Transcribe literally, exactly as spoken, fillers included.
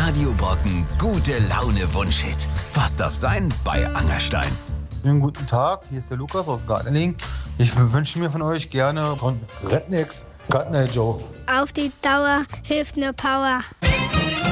Radio Brocken, gute Laune Wunschhit. Was darf sein bei Angerstein? Schönen guten Tag, hier ist der Lukas aus Gartening. Ich wünsche mir von euch gerne von Rednecks Gartner Joe. Auf die Dauer hilft nur Power.